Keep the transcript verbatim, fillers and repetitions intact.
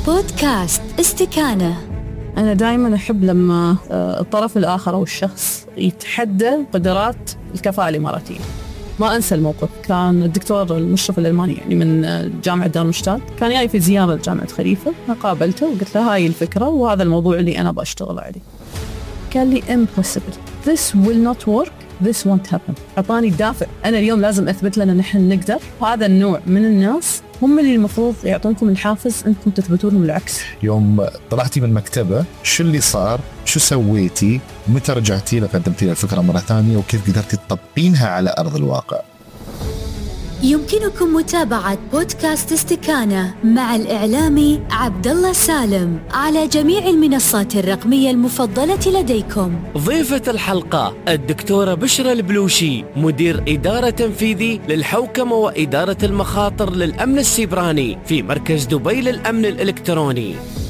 بودكاست استكانة. أنا دائما أحب لما الطرف الآخر أو الشخص يتحدى قدرات الكفاءة الإماراتية. ما أنسى الموقف، كان الدكتور المشرف الألماني يعني من جامعة دارمشتات كان جاي في زيارة لجامعة خليفة، قابلته وقلت له هاي الفكرة وهذا الموضوع اللي أنا بشتغل عليه. قال لي impossible, this will not work, this won't happen. أعطاني دافع، أنا اليوم لازم أثبت لنا نحن نقدر. وهذا النوع من الناس هم اللي المفروض يعطونكم الحافز أنكم تثبتون لهم العكس. يوم طلعتي من المكتبة شو اللي صار؟ شو سويتي؟ متى رجعتي لقدمتي الفكرة مرة ثانية وكيف قدرتي تطبقينها على أرض الواقع؟ يمكنكم متابعة بودكاست استكانة مع الإعلامي عبد الله سالم على جميع المنصات الرقمية المفضلة لديكم. ضيفة الحلقة الدكتورة بشرى البلوشي، مدير إدارة تنفيذي للحوكمة وإدارة المخاطر للأمن السيبراني في مركز دبي للأمن الإلكتروني.